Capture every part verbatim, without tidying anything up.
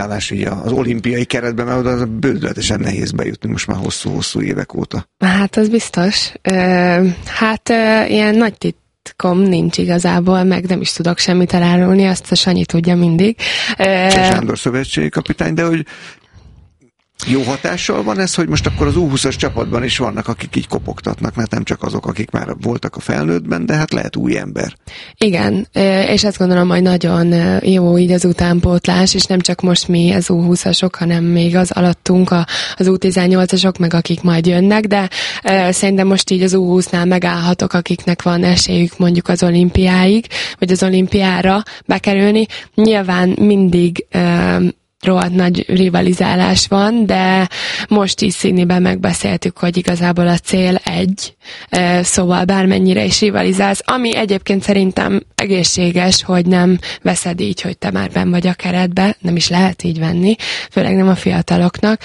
állás így az olimpiai keretben, mert oda bődületesen nehéz bejutni most már hosszú-hosszú évek óta. Hát az biztos. Hát ilyen nagy titkom nincs igazából, meg nem is tudok semmit elárulni, azt a Sanyi tudja mindig. Cseh Sándor szövetségi kapitány, de hogy jó hatással van ez, hogy most akkor az U húszas csapatban is vannak, akik így kopogtatnak, mert nem csak azok, akik már voltak a felnőttben, de hát lehet új ember. Igen, és azt gondolom, hogy nagyon jó így az utánpótlás, és nem csak most mi az U húszasok, hanem még az alattunk az U tizennyolcasok, meg akik majd jönnek, de szerintem most így az U húsznál megállhatok, akiknek van esélyük mondjuk az olimpiáig, vagy az olimpiára bekerülni. Nyilván mindig rohadt nagy rivalizálás van, de most is Sydneyben megbeszéltük, hogy igazából a cél egy, szóval bármennyire is rivalizálsz, ami egyébként szerintem egészséges, hogy nem veszed így, hogy te már benn vagy a keretbe, nem is lehet így venni, főleg nem a fiataloknak,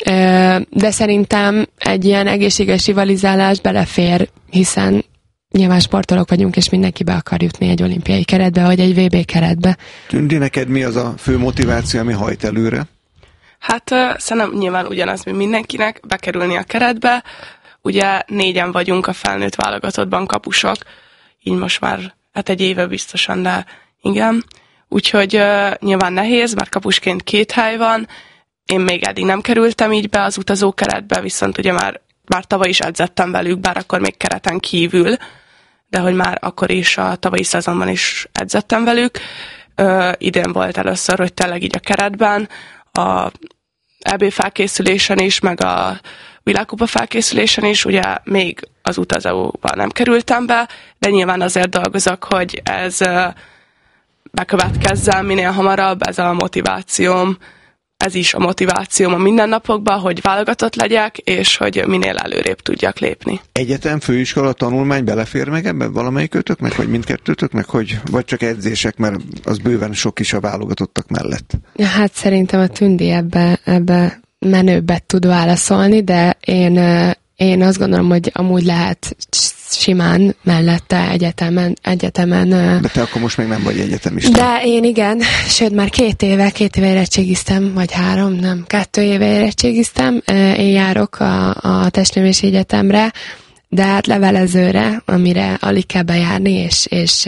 de szerintem egy ilyen egészséges rivalizálás belefér, hiszen nyilván sportolók vagyunk, és mindenki be akar jutni egy olimpiai keretbe, vagy egy vé bé keretbe. Tündi, neked mi az a fő motiváció, ami hajt előre? Hát uh, szerintem nyilván ugyanaz, mint mindenkinek, bekerülni a keretbe. Ugye négyen vagyunk a felnőtt válogatottban kapusok, így most már hát egy éve biztosan, de igen. Úgyhogy uh, nyilván nehéz, mert kapusként két hely van. Én még eddig nem kerültem így be az utazó keretbe, viszont ugye már bár tavaly is edzettem velük, bár akkor még kereten kívül, de hogy már akkor is a tavalyi szezonban is edzettem velük. Ö, idén volt először, hogy tényleg így a keretben, a é bé felkészülésen is, meg a világkupa felkészülésen is, ugye még az utazóba nem kerültem be, de nyilván azért dolgozok, hogy ez ö, bekövetkezzen minél hamarabb, ez a motivációm, ez is a motivációm a mindennapokban, hogy válogatott legyek, és hogy minél előrébb tudjak lépni. Egyetem, főiskola, tanulmány belefér meg ebben valamelyikőtök, meg hogy mindkettőtök, meg hogy vagy csak edzések, mert az bőven sok is a válogatottak mellett. Hát szerintem a Tündi ebbe, ebbe menőbbet tud válaszolni, de én, én azt gondolom, hogy amúgy lehet simán mellette egyetemen, egyetemen. De te akkor most még nem vagy egyetemista. De én igen, sőt már két éve, két éve érettségiztem, vagy három, nem, kettő éve érettségiztem. Én járok a, a Testnevelési Egyetemre, de hát levelezőre, amire alig kell bejárni, és, és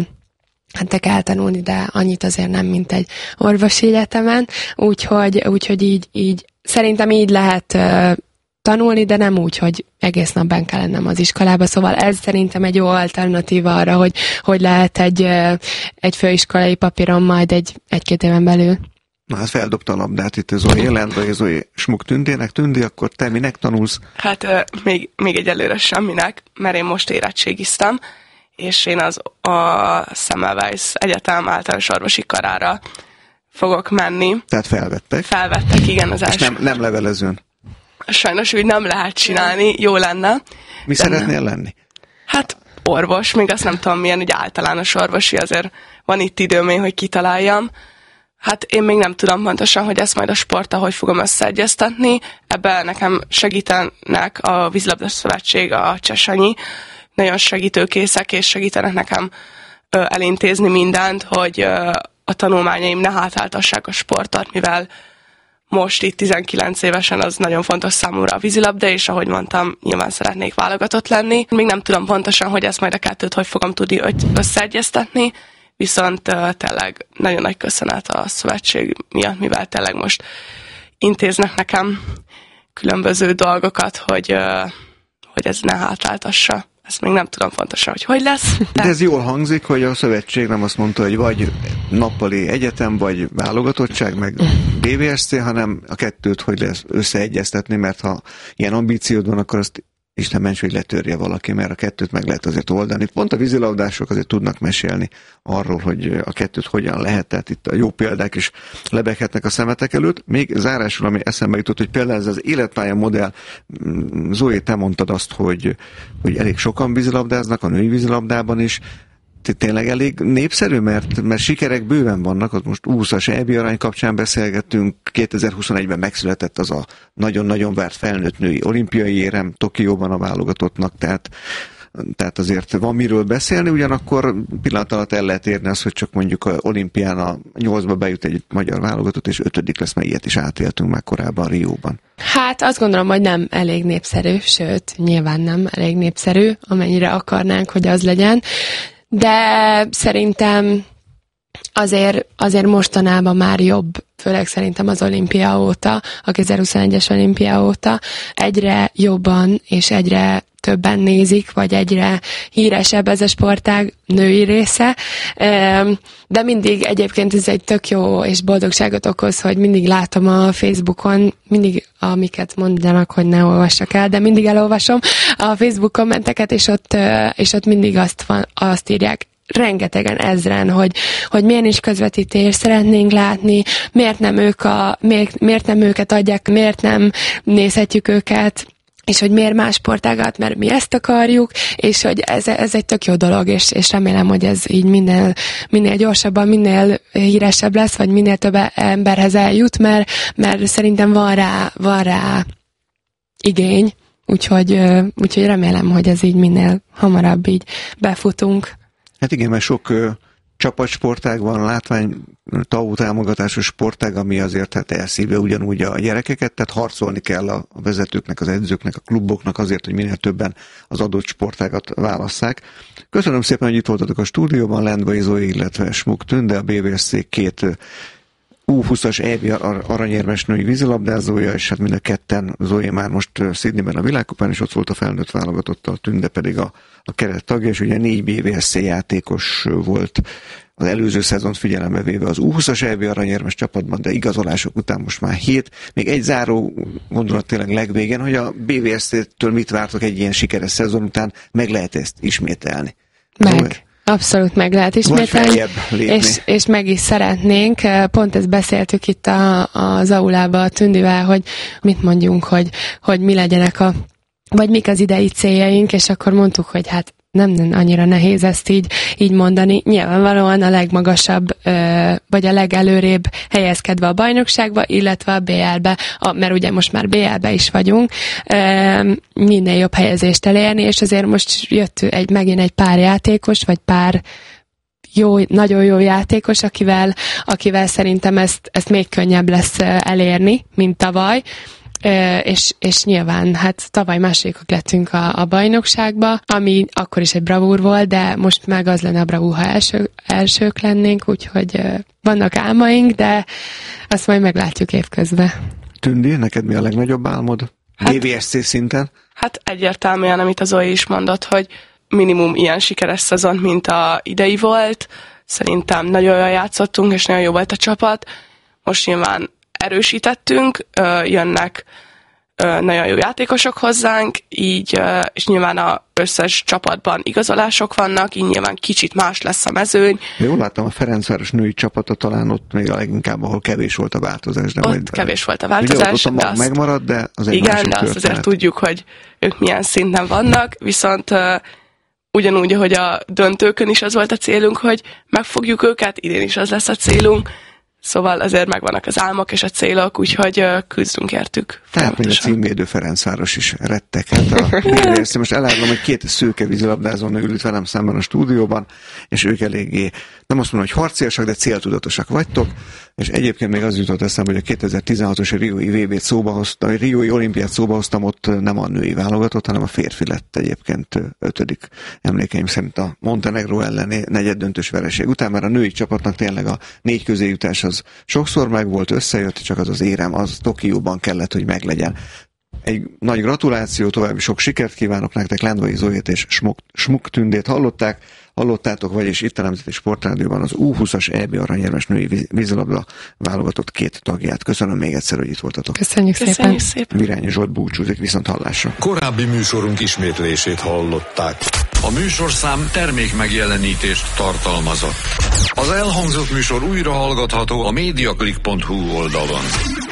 hát te kell tanulni, de annyit azért nem, mint egy orvosi egyetemen, úgyhogy, úgyhogy így, így szerintem így lehet tanulni, de nem úgy, hogy egész nap benn kell lennem az iskolába, szóval ez szerintem egy jó alternatíva arra, hogy, hogy lehet egy, egy főiskolai papíron majd egy, egy-két éven belül. Na hát feldobta a labdát itt az Zoé Lendvai, Zoé Smuk Tündének. Tündi, akkor te minek tanulsz? Hát még, még egyelőre semminek, mert én most érettségiztem, és én az a Semmelweis Egyetem általános orvosi karára fogok menni. Tehát felvettek? Felvettek, igen, az első. És nem, nem levelezőn? Sajnos úgy nem lehet csinálni, jó lenne. Mi szeretnél lenni? Hát orvos, még azt nem tudom milyen, ugye általános orvosi, azért van itt időm én, hogy kitaláljam. Hát én még nem tudom pontosan, hogy ezt majd a sporttal hogy fogom összeegyeztetni. Ebben nekem segítenek a Vízilabda Szövetség, a Cseh Sanyi. Nagyon segítőkészek, és segítenek nekem ö, elintézni mindent, hogy ö, a tanulmányaim ne hátráltassák a sportot, mivel most itt tizenkilenc évesen az nagyon fontos számomra a vízilabda, és ahogy mondtam, nyilván szeretnék válogatott lenni. Még nem tudom pontosan, hogy ezt majd a kettőt hogy fogom tudni összeegyeztetni, viszont uh, tényleg nagyon nagy köszönet a szövetség miatt, mivel tényleg most intéznek nekem különböző dolgokat, hogy, uh, hogy ez ne hátráltassa. Ezt még nem tudom pontosan, hogy hogy lesz. De, de ez jól hangzik, hogy a szövetség nem azt mondta, hogy vagy nappali egyetem, vagy válogatottság, meg bé vé es cé, hanem a kettőt hogy lesz összeegyeztetni, mert ha ilyen ambíciód van, akkor azt Isten ments, hogy letörje valaki, mert a kettőt meg lehet azért oldani. Pont a vízilabdások azért tudnak mesélni arról, hogy a kettőt hogyan lehet, tehát itt a jó példák is lebeghetnek a szemetek előtt. Még zárásul, ami eszembe jutott, hogy például ez az életpálya modell, Zoé, te mondtad azt, hogy, hogy elég sokan vízilabdáznak, a női vízilabdában is, tényleg elég népszerű, mert, mert sikerek bőven vannak, ott most húszas é bé arány kapcsán beszélgettünk, kétezer-huszonegyben megszületett az a nagyon-nagyon várt felnőtt női olimpiai érem Tokióban a válogatottnak, tehát tehát azért van miről beszélni, ugyanakkor pillanat alatt el lehet érni azt, hogy csak mondjuk a olimpián a nyolcba bejut egy magyar válogatott, és ötödik lesz, mert ilyet is átéltünk már korábban Rióban. Hát azt gondolom, hogy nem elég népszerű, sőt, nyilván nem elég népszerű, amennyire akarnánk, hogy az legyen, de szerintem azért, azért mostanában már jobb, főleg szerintem az olimpia óta, a kétezer-huszonegyes olimpia óta egyre jobban és egyre többen nézik, vagy egyre híresebb ez a sportág női része, de mindig egyébként ez egy tök jó és boldogságot okoz, hogy mindig látom a Facebookon, mindig amiket mondanak, hogy ne olvassak el, de mindig elolvasom a Facebook kommenteket, és ott, és ott mindig azt, van, azt írják, rengetegen ezren, hogy, hogy milyen is közvetítést szeretnénk látni, miért nem, ők a, miért, miért nem őket adják, miért nem nézhetjük őket, és hogy miért más sportágat, mert mi ezt akarjuk, és hogy ez, ez egy tök jó dolog, és, és remélem, hogy ez így minél, minél gyorsabban, minél híresebb lesz, vagy minél több emberhez eljut, mert, mert szerintem van rá, van rá igény, úgyhogy, úgyhogy remélem, hogy ez így minél hamarabb így befutunk. Hát igen, mert sok ö, csapatsportág van, látvány tau támogatásos sportág, ami azért hát elszívja ugyanúgy a gyerekeket, tehát harcolni kell a, a vezetőknek, az edzőknek, a kluboknak azért, hogy minél többen az adott sportágat válasszák. Köszönöm szépen, hogy itt voltatok a stúdióban, Lendvai Zói, illetve Smuk Tünde, a bé vé es cé két U húszas é bé aranyérmes női vízilabdázója, és hát mind a ketten, Zói már most Sydneyben a világkupán, és ott volt a felnőtt válogatottal, Tünde pedig a, a keret tagja, és ugye négy bé vé es cé játékos volt az előző szezont figyelembe véve az U húszas é bé aranyérmes csapatban, de igazolások után most már hét. Még egy záró gondolat tényleg legvégén, hogy a bé vé es cé-től mit vártok egy ilyen sikeres szezon után, meg lehet ezt ismételni. Meg. Zói? Abszolút meg lehet ismételni, és, és meg is szeretnénk. Pont ezt beszéltük itt a, az aulában a Tündivel, hogy mit mondjunk, hogy, hogy mi legyenek a, vagy mik az idei céljaink, és akkor mondtuk, hogy hát nem, nem annyira nehéz ezt így, így mondani. Nyilvánvalóan a legmagasabb, vagy a legelőrébb helyezkedve a bajnokságba, illetve a bé el-be, mert ugye most már bé el-be is vagyunk, minél jobb helyezést elérni, és azért most jött egy, megint egy pár játékos, vagy pár jó, nagyon jó játékos, akivel, akivel szerintem ezt, ezt még könnyebb lesz elérni, mint tavaly. És, és nyilván, hát tavaly másodikok lettünk a, a bajnokságba, ami akkor is egy bravúr volt, de most meg az lenne a bravúr, ha első, elsők lennénk, úgyhogy vannak álmaink, de azt majd meglátjuk évközben. Tündi, neked mi a legnagyobb álmod? Hát, bé vé es cé szinten? Hát egyértelműen, amit az Zói is mondott, hogy minimum ilyen sikeres szezon, mint a idei volt. Szerintem nagyon jól játszottunk, és nagyon jó volt a csapat. Most nyilván erősítettünk, jönnek nagyon jó játékosok hozzánk, így, és nyilván az összes csapatban igazolások vannak, így nyilván kicsit más lesz a mezőny. Jól láttam, a Ferencváros női csapata talán ott még a leginkább, ahol kevés volt a változás. De ott majd, kevés volt a változás. Ugye ott a mag megmaradt, de az egy igen, másik de azt történet. azért tudjuk, hogy ők milyen szinten vannak, viszont ugyanúgy, ahogy a döntőkön is az volt a célunk, hogy megfogjuk őket, idén is az lesz a célunk. Szóval azért megvannak az álmok és a célok, úgyhogy uh, küzdünk értük. Tehát még a címvédő Ferencváros is retteghet. A most elárulom, hogy két szőke vízilabdázó nő ült velem szemben a stúdióban, és ők eléggé, nem azt mondom, hogy harciasak, de céltudatosak vagytok, és egyébként még az jutott eszembe, hogy a kétezer-tizenhatos Riói vé bét szóba hoztam, a Riói olimpiát szóba hoztam, ott nem a női válogatott, hanem a férfi lett egyébként ötödik emlékeim szerint a Montenegro elleni negyeddöntős vereség után, mert a női csapatnak tényleg a négy közé jutás az sokszor meg volt, összejött, csak az az érem, az Tokióban kellett, hogy meglegyen. Egy nagy gratuláció, további sok sikert kívánok nektek, Lendvai Zóit és Smuk, Smuk Tündét hallották, hallottátok, vagyis itt a Nemzeti Sportrádióban az U húszas é bé aranyérmes női vízilabda válogatott két tagját. Köszönöm még egyszer, hogy itt voltatok. Köszönjük, Köszönjük szépen. szépen. Virányi Zsolt búcsúzik, viszont hallásra. Korábbi műsorunk ismétlését hallották. A műsorszám termék megjelenítést tartalmazott. Az elhangzott műsor újra hallgatható a mediaclick pont hu oldalon.